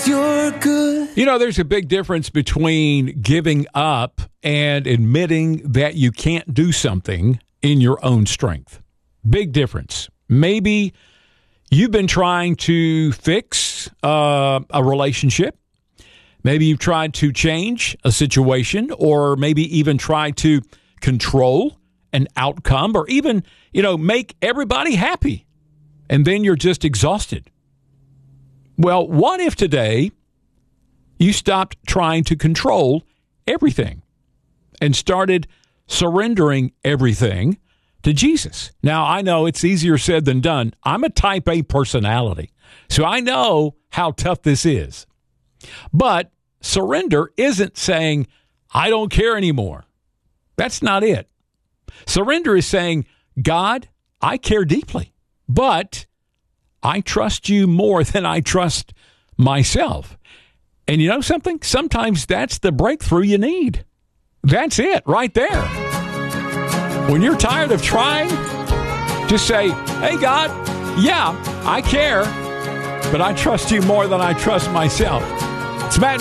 you're good. You know, there's a big difference between giving up and admitting that you can't do something in your own strength. Big difference. Maybe you've been trying to fix a relationship. Maybe you've tried to change a situation, or maybe even try to control an outcome, or even, make everybody happy. And then you're just exhausted. Well, what if today you stopped trying to control everything and started surrendering everything to Jesus? Now, I know it's easier said than done. I'm a type A personality, so I know how tough this is. But surrender isn't saying, I don't care anymore. That's not it. Surrender is saying, God, I care deeply, but I trust you more than I trust myself. And you know something? Sometimes that's the breakthrough you need. That's it right there. When you're tired of trying, just say, hey, God, yeah, I care, but I trust you more than I trust myself.